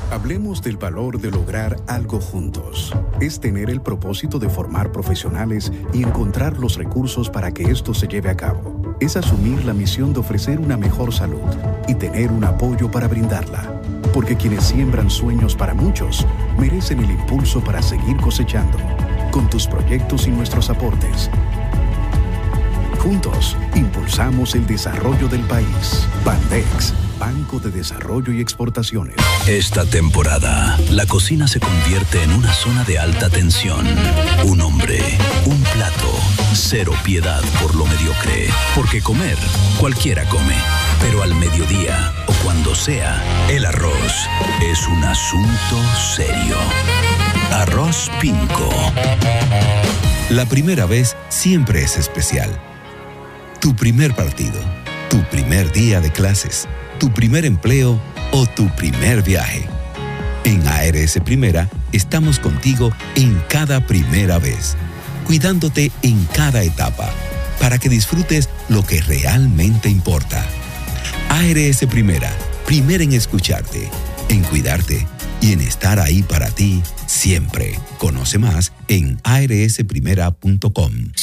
Hablemos del valor de lograr algo juntos. Es tener el propósito de formar profesionales y encontrar los recursos para que esto se lleve a cabo. Es asumir la misión de ofrecer una mejor salud y tener un apoyo para brindarla. Porque quienes siembran sueños para muchos merecen el impulso para seguir cosechando. Con tus proyectos y nuestros aportes. Juntos, impulsamos el desarrollo del país. Bandex, Banco de Desarrollo y Exportaciones. Esta temporada, la cocina se convierte en una zona de alta tensión. Un hombre, un plato, cero piedad por lo mediocre. Porque comer, cualquiera come. Pero al mediodía, o cuando sea, el arroz es un asunto serio. Arroz Pinco. La primera vez siempre es especial. Tu primer partido, tu primer día de clases, tu primer empleo o tu primer viaje. En ARS Primera estamos contigo en cada primera vez, cuidándote en cada etapa, para que disfrutes lo que realmente importa. ARS Primera, primera en escucharte, en cuidarte y en estar ahí para ti siempre. Conoce más en arsprimera.com.